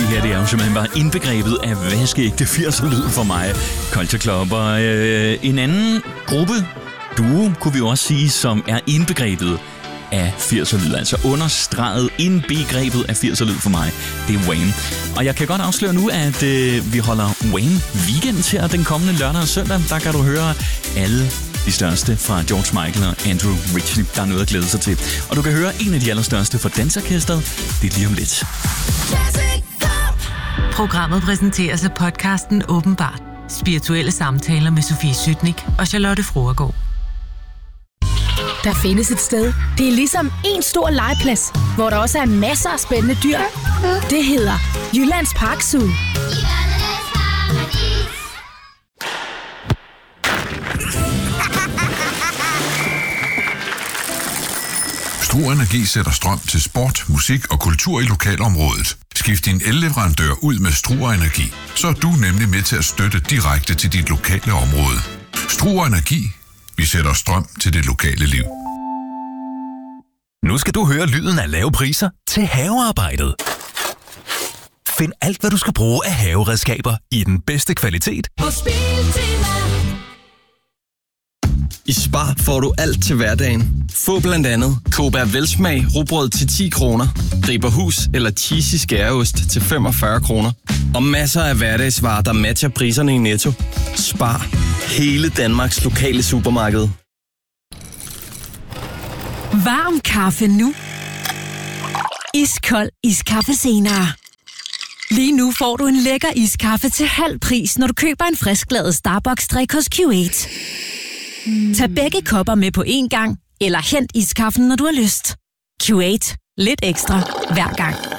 Det her, det er jo simpelthen bare indbegrebet af vaskeægte 80'er-lyd for mig. Culture Club og en anden gruppe, duo, kunne vi også sige, som er indbegrebet af 80'er-lyd. Altså understreget indbegrebet af 80'er-lyd for mig. Det er Wayne. Og jeg kan godt afsløre nu, at vi holder Wayne Weekend til den kommende lørdag og søndag. Der kan du høre alle de største fra George Michael og Andrew Ridgeley. Der er noget at glæde sig til. Og du kan høre en af de allerstørste fra Dansorkestret. Det er lige om lidt. Programmet præsenteres af podcasten Åbenbart. Spirituelle samtaler med Sofie Sytnik og Charlotte Froergaard. Der findes et sted. Det er ligesom en stor legeplads, hvor der også er masser af spændende dyr. Det hedder Jyllands Park Zoo. Struer Energi sætter strøm til sport, musik og kultur i lokalområdet. Skift din elleverandør ud med Struer Energi, så er du nemlig med til at støtte direkte til dit lokale område. Struer Energi. Vi sætter strøm til det lokale liv. Nu skal du høre lyden af lave priser til havearbejdet. Find alt, hvad du skal bruge af haveredskaber i den bedste kvalitet. I Spar får du alt til hverdagen. Få blandt andet Cobra Velsmag rugbrød til 10 kroner, Riberhus eller cheesy skæreost til 45 kroner. Og masser af hverdagsvarer, der matcher priserne i Netto. Spar. Hele Danmarks lokale supermarked. Varm kaffe nu. Iskold iskaffe senere. Lige nu får du en lækker iskaffe til halv pris, når du køber en frisklavet Starbucks-drik hos Q8. Tag begge kopper med på én gang, eller hent iskaffen, når du har lyst. Q8. Lidt ekstra hver gang.